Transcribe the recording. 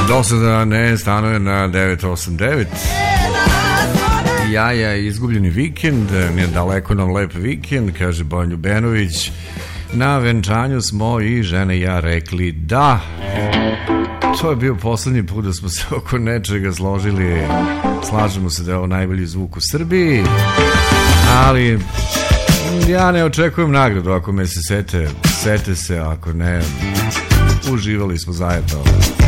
Dosada ne stanuje na 989. Jaja, izgubljeni vikend, nije daleko nam lep vikend, kaže Bojan Ljubenović. Na venčanju smo i žene i ja rekli da. To je bio poslednji put da smo se oko nečega složili. Slažemo se da je ovo najbolji zvuk u Srbiji, ali ja ne očekujem nagradu. Ako me se sete se, ako ne, uživali smo zajedno.